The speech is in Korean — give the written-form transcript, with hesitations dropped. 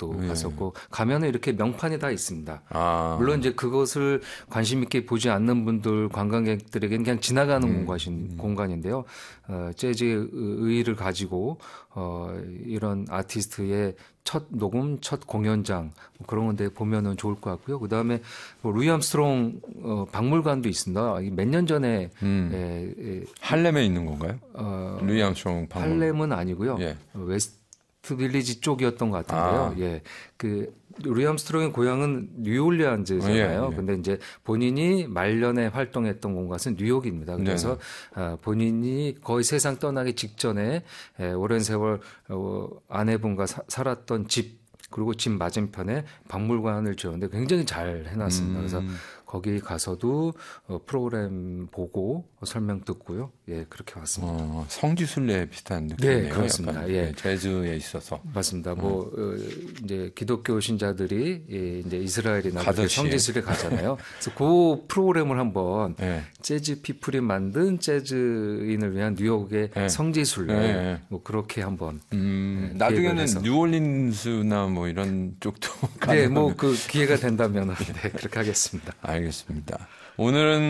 것도 갔었고 가면은 이렇게 명판이 다 있습니다. 아. 물론 이제 그것을 관심 있게 보지 않는 분들 관광객들에게는 그냥 지나가는 공간인데요. 재즈의 의의를 가지고 이런 아티스트의 첫 녹음, 첫 공연장 뭐 그런 데 보면은 좋을 것 같고요. 그다음에 뭐 루이 암스트롱 박물관도 있습니다. 몇 년 전에 할렘에 있는 건가요? 루이 암스트롱 박물관. 할렘은 아니고요. 예. 웨스트 빌리지 쪽이었던 것 같은데요. 예. 그 루이 암스트롱의 고향은 뉴올리안즈잖아요. 예. 근데 이제 본인이 말년에 활동했던 곳은 뉴욕입니다. 그래서 본인이 거의 세상 떠나기 직전에 오랜 세월 아내분과 살았던 집 그리고 집 맞은편에 박물관을 지었는데 굉장히 잘 해놨습니다. 그래서 거기 가서도 프로그램 보고 설명 듣고요. 예, 그렇게 왔습니다. 성지순례 비슷한 느낌이네요. 네, 그렇습니다. 약간. 예, 재즈에 있어서 맞습니다. 뭐 이제 기독교 신자들이 이제 이스라엘이나 성지순례 가잖아요. 그래서 그 프로그램을 한번 재즈 피플이 만든 재즈인을 위한 뉴욕의 성지순례 뭐 그렇게 한번 나중에는 뉴올린스나 뭐 이런 쪽도 네, 뭐 그 기회가 된다면 네, 그렇게 하겠습니다. 알겠습니다. 오늘은